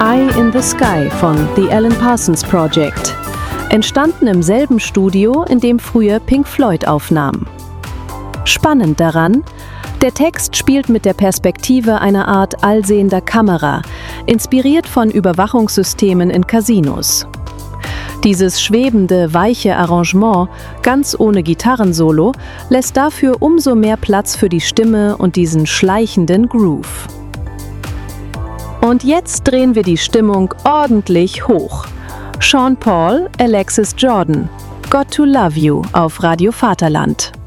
Eye in the Sky von The Alan Parsons Project, entstanden im selben Studio, in dem früher Pink Floyd aufnahm. Spannend daran: Der Text spielt mit der Perspektive einer Art allsehender Kamera, inspiriert von Überwachungssystemen in Casinos. Dieses schwebende, weiche Arrangement, ganz ohne Gitarrensolo, lässt dafür umso mehr Platz für die Stimme und diesen schleichenden Groove. Und jetzt drehen wir die Stimmung ordentlich hoch. Sean Paul, Alexis Jordan, Got to Love You auf Radio Vaterland.